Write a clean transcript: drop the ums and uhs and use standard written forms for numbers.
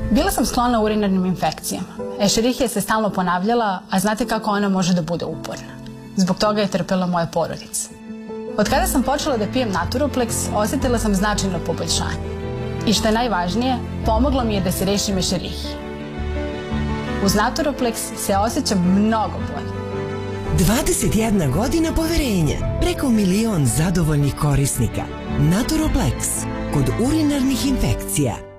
Bila sam sklona urinarnim infekcijama. Escherichia se stalno ponavljala, a znate kako ona može da bude uporna. Zbog toga je trpela moja porodica. Od kada sam počela da pijem Naturoplex, osetila sam značajno poboljšanje. I što je najvažnije, pomoglo mi je da se rešim Escherichije. Uz Naturoplex se osjećam mnogo bolje. 21 godina poverenja, preko 1 milion zadovoljnih korisnika. Naturoplex, kod urinarnih infekcija.